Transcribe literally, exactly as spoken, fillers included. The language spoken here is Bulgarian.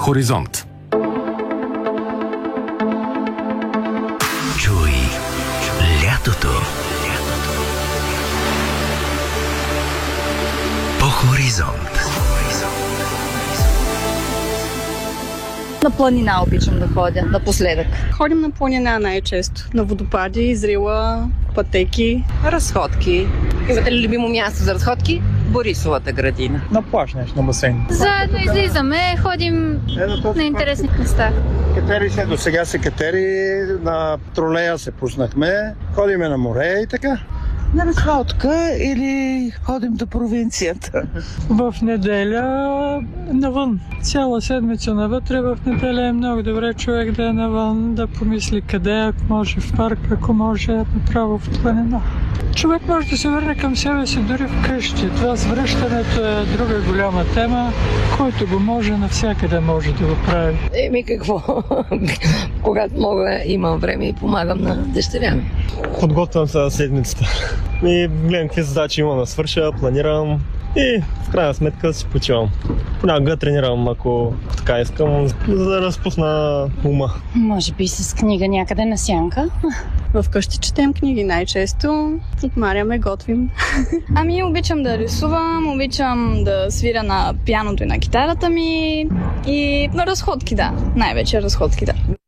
Хоризонт. Чуй лятото. По Хоризонт. На планина обичам да ходя напоследък. Ходим на планина най-често. На водопади, изрила, пътеки. Разходки. Имате ли любимо място за разходки? Борисовата градина. На плаж, нещо, на басейн. Заедно излизаме, ходим Ето, на интересни места. Катери се, до сега се катери, на тролея се пуснахме, ходиме на море и така. На разходка или ходим до провинцията? В неделя навън. Цяла седмица навътре. В неделя е много добре човек да е навън, да помисли къде, ако може в парк, ако може направо в планина. Човек може да се върне към себе си дори вкъщи. Това с връщането е друга голяма тема, който го може, навсякъде може да го прави. Еми какво? Когато мога, имам време и помагам на дъщеря ми. Подготвям се за седмицата. И гледам какви задачи имам да свърша, планирам и в крайна сметка си почивам. Понякога тренирам, ако така искам, за да разпусна ума. Може би с книга някъде на сянка. Вкъщи четем книги най-често. Отмаряме, готвим. Ами обичам да рисувам, обичам да свиря на пианото и на китарата ми. И на разходки, да. Най-вече разходки, да.